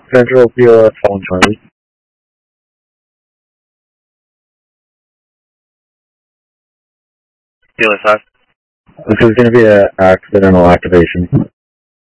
Central POS on Charlie. Dealer 5. This is going to be an accidental activation.